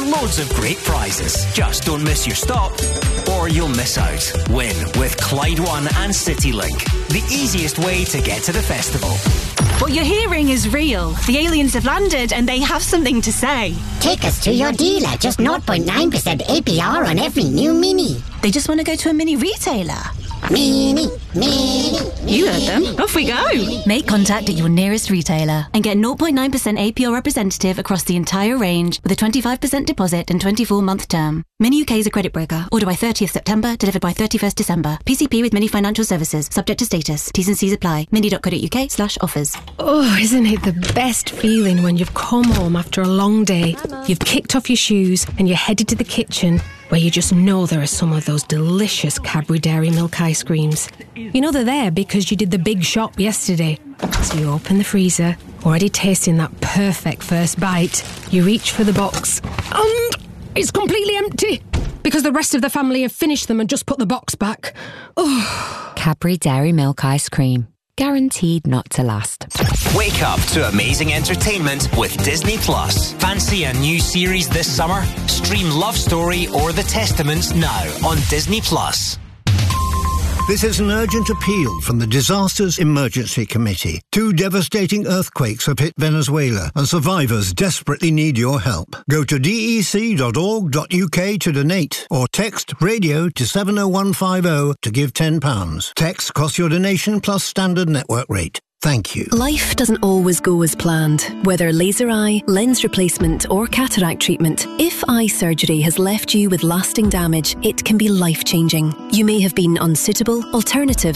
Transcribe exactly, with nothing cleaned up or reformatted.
loads of great prizes. Just don't miss your stop, or you'll miss out. Win with Clyde One and CityLink, the easiest way to get to the festival. What you're hearing is real. The aliens have landed and they have something to say. Take us to your dealer. Just zero point nine percent A P R on every new Mini. They just want to go to a mini retailer. Mini, Mini. You heard them. Off we go. Make contact at your nearest retailer and get zero point nine percent A P R representative across the entire range with a twenty-five percent deposit and twenty-four month term. Mini U K is a credit broker. Order by thirtieth September, delivered by thirty-first December. P C P with Mini Financial Services. Subject to status. T's and C's apply. mini.co.uk slash offers. Oh, isn't it the best feeling when you've come home after a long day, you've kicked off your shoes and you're headed to the kitchen, where you just know there are some of those delicious Cadbury Dairy Milk ice creams. You know they're there because you did the big shop yesterday. So you open the freezer, already tasting that perfect first bite. You reach for the box, and it's completely empty because the rest of the family have finished them and just put the box back. Oh. Cadbury Dairy Milk ice cream. Guaranteed not to last. Wake up to amazing entertainment with Disney Plus. Fancy a new series this summer? Stream Love Story or The Testaments now on Disney Plus. This is an urgent appeal from the Disasters Emergency Committee. Two devastating earthquakes have hit Venezuela, and survivors desperately need your help. Go to d e c dot org dot u k to donate, or text radio to seven oh one five oh to give ten pounds. Text costs your donation plus standard network rate. Thank you. Life doesn't always go as planned. Whether laser eye, lens replacement or cataract treatment, if eye surgery has left you with lasting damage, it can be life-changing. You may have been unsuitable, alternatives